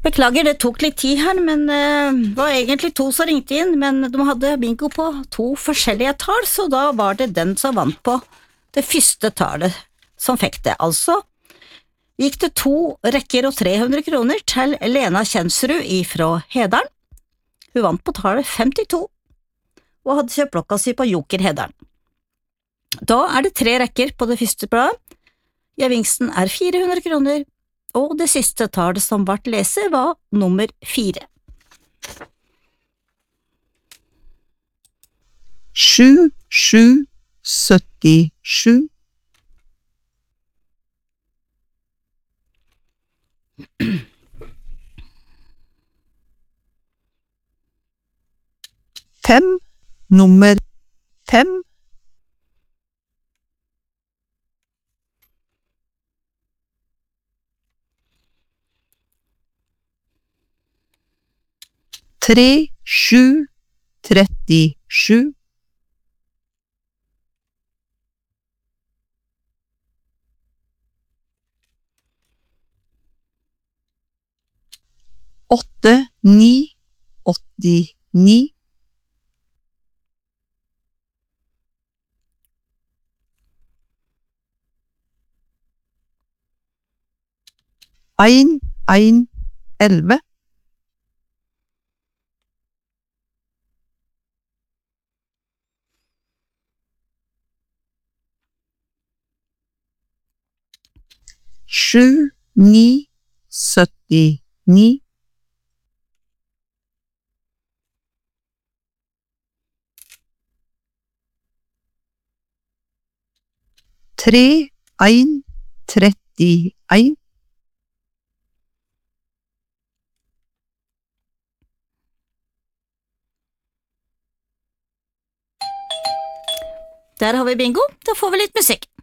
Beklager, det tok litt tid her, men det var egentlig to som ringte inn, men de hadde bingo på to forskjellige tall, så da var det den som vant på det første tallet som fikk det. Altså gikk det 2 rekker og 300 kroner til Lena Kjensrud ifra Hedalen. Hun vant på tallet 52, og hadde kjøpt blokka si på Joker Hedalen. Da er det 3 rekker på det første bladet. Gevinsten er 400 kroner, og det siste tallet som ble lese var nummer 4. 7, 7, 77. Fem, nummer 5. 3, 7, 37. 8, 9, 89. 1, 1, 11. 7, 9, 79. 3, 1, 31. Der har vi bingo, da får vi litt musikk.